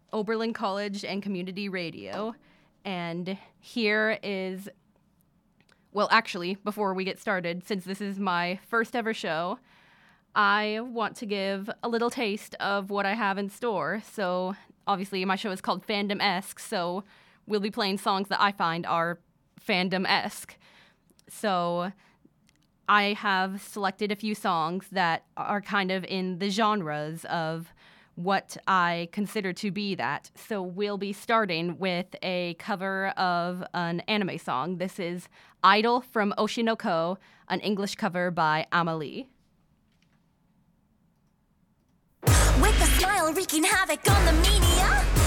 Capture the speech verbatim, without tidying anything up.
Oberlin College and Community Radio. And here is, well, actually, before we get started, since this is my first ever show, I want to give a little taste of what I have in store. So, obviously, my show is called Fandom-esque, so we'll be playing songs that I find are fandom-esque. So, I have selected a few songs that are kind of in the genres of what I consider to be that. So we'll be starting with a cover of an anime song. This is Idol from Oshinoko, an English cover by Amelie. With a smile wreaking havoc on the media,